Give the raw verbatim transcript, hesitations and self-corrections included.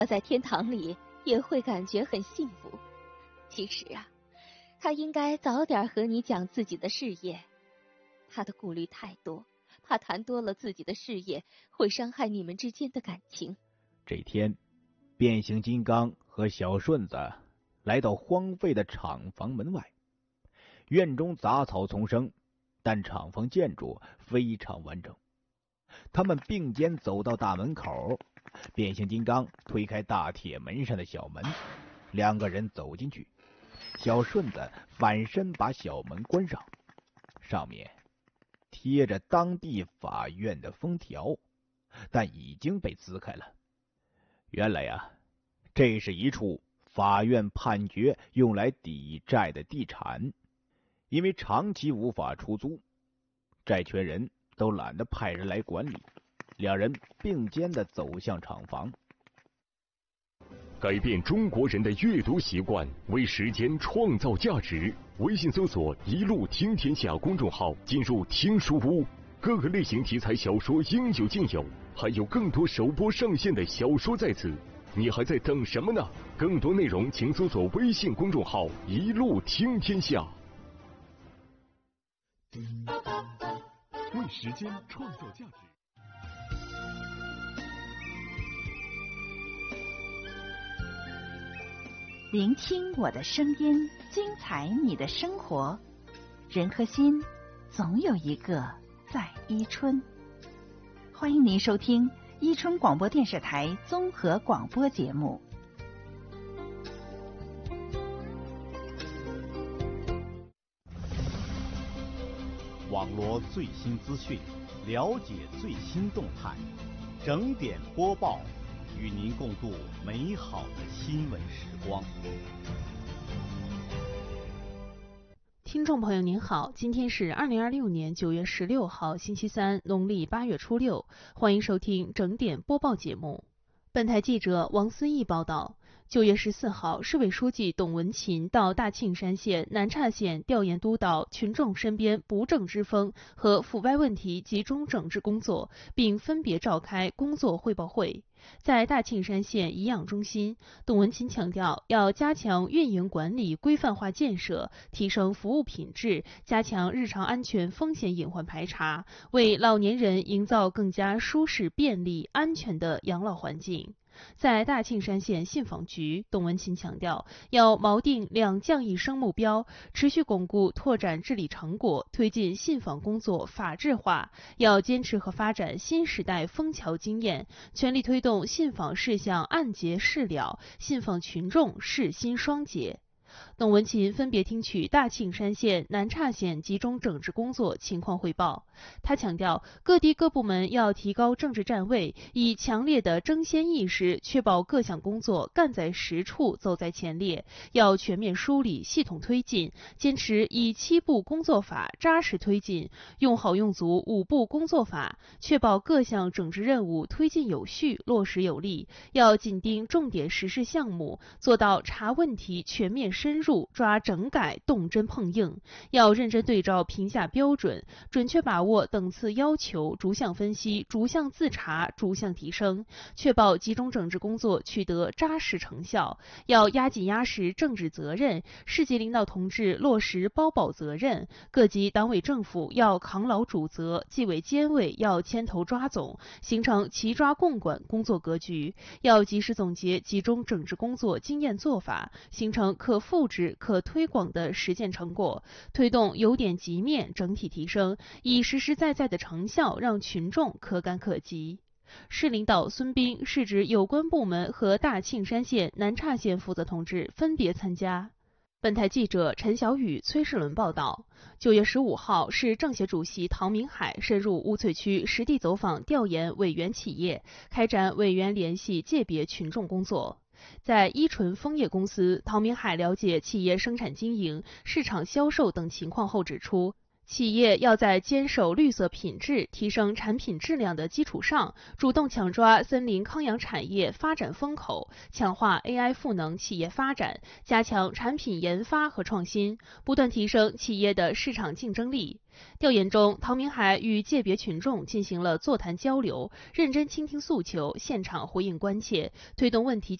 我在天堂里也会感觉很幸福。其实啊，他应该早点和你讲自己的事业，他的顾虑太多，怕谈多了自己的事业会伤害你们之间的感情。 这天，变形金刚和小顺子来到荒废的厂房门外，院中杂草丛生，但厂房建筑非常完整。他们并肩走到大门口，变形金刚推开大铁门上的小门，两个人走进去。小顺子反身把小门关上，上面贴着当地法院的封条，但已经被撕开了。原来呀，这是一处法院判决用来抵债的地产，因为长期无法出租，债权人都懒得派人来管理。两人并肩地走向厂房。 改变中国人的阅读习惯，为时间创造价值。微信搜索“一路听天下”公众号，进入听书屋，各个类型题材小说应有尽有，还有更多首播上线的小说在此。你还在等什么呢？更多内容请搜索微信公众号“一路听天下”。 为时间创造价值。 聆听我的声音，精彩你的生活。人和心，总有一个在伊春。欢迎您收听伊春广播电视台综合广播节目。 网罗最新资讯，了解最新动态，整点播报，与您共度美好的新闻时光。 听众朋友您好，今天是二零二六年九月十六号星期三，农历八月初六，欢迎收听整点播报节目。本台记者王思义报道，九月十四号，市委书记董文勤到大庆山县南岔县调研督导群众身边不正之风和腐败问题集中整治工作，并分别召开工作汇报会。在大庆山县颐养中心，董文勤强调，要加强运营管理规范化建设，提升服务品质，加强日常安全风险隐患排查，为老年人营造更加舒适、便利、安全的养老环境。在大庆山县信访局，董文勤强调，要锚定两降一升目标，持续巩固拓展治理成果，推进信访工作法治化，要坚持和发展新时代枫桥经验，全力推动信访事项按揭事了，信访群众事心双结。董文勤分别听取大庆山县、南岔县集中整治工作情况汇报。他强调，各地各部门要提高政治站位，以强烈的争先意识，确保各项工作干在实处、走在前列。要全面梳理、系统推进，坚持以七步工作法扎实推进，用好用足五步工作法，确保各项整治任务推进有序、落实有力。要紧盯重点实施项目，做到查问题全面深入，抓整改动真碰硬。要认真对照评价标准，准确把握等次要求，逐项分析、逐项自查、逐项提升，确保集中整治工作取得扎实成效。要压紧压实政治责任，市级领导同志落实包保责任，各级党委政府要扛牢主责，纪委监委要牵头抓总，形成齐抓共管工作格局。要及时总结集中整治工作经验做法，形成可复制、可推广的实践成果，推动由点及面整体提升，以实实在在的成效让群众可感可及。市领导孙斌、市直有关部门和大庆山县、南岔县负责同志分别参加。本台记者陈小雨、崔世伦报道，九月十五号，市政协主席唐明海深入乌翠区实地走访调研委员企业，开展委员联系界别群众工作。在依纯枫叶公司，唐明海了解企业生产经营、市场销售等情况后指出， 企业要在坚守绿色品质、提升产品质量的基础上，主动抢抓森林康养产业发展风口，强化 A I 赋能企业发展，加强产品研发和创新，不断提升企业的市场竞争力。调研中，唐明海与界别群众进行了座谈交流，认真倾听诉求，现场回应关切，推动问题